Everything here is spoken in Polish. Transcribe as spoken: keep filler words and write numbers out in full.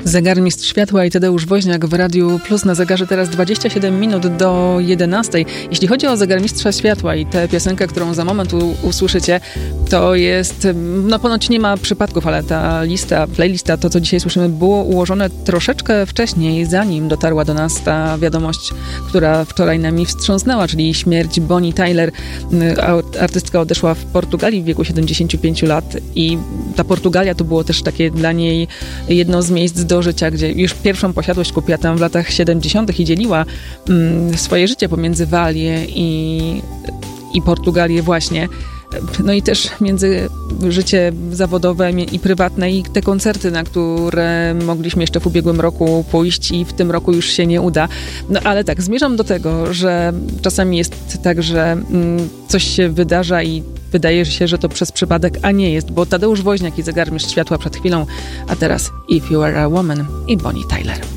Zegarmistrz Światła i Tadeusz Woźniak w Radiu Plus. Na zegarze teraz dwadzieścia siedem minut do jedenastej. Jeśli chodzi o Zegarmistrza Światła i tę piosenkę, którą za moment u, usłyszycie, to jest, no ponoć nie ma przypadków, ale ta lista, playlista, to co dzisiaj słyszymy, było ułożone troszeczkę wcześniej, zanim dotarła do nas ta wiadomość, która wczoraj nami wstrząsnęła, czyli śmierć Bonnie Tyler. Artystka odeszła w Portugalii w wieku siedemdziesięciu pięciu lat i ta Portugalia to było też takie dla niej jedno z miejsc do życia, gdzie już pierwszą posiadłość kupiła tam w latach siedemdziesiątych i dzieliła mm, swoje życie pomiędzy Walię i, i Portugalię właśnie. No i też między życie zawodowe i prywatne i te koncerty, na które mogliśmy jeszcze w ubiegłym roku pójść i w tym roku już się nie uda. No ale tak, zmierzam do tego, że czasami jest tak, że mm, coś się wydarza i wydaje się, że to przez przypadek, a nie jest, bo Tadeusz Woźniak i Zegarmistrz Światła przed chwilą, a teraz If You Were a Woman i Bonnie Tyler.